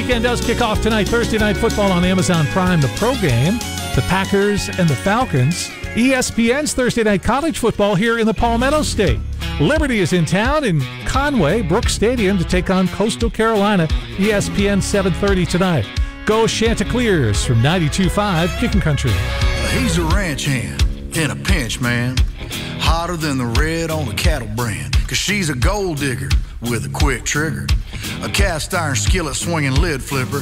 weekend does kick off tonight. Thursday Night Football on Amazon Prime. The pro game, the Packers and the Falcons. ESPN's Thursday Night College Football here in the Palmetto State. Liberty is in town in Conway, Brooks Stadium, to take on Coastal Carolina. ESPN 7:30 tonight. Go Chanticleers from 92.5 Kicking Country. He's a ranch hand in a pinch, man. Hotter than the red on a cattle brand. 'Cause she's a gold digger with a quick trigger. A cast iron skillet swinging lid flipper.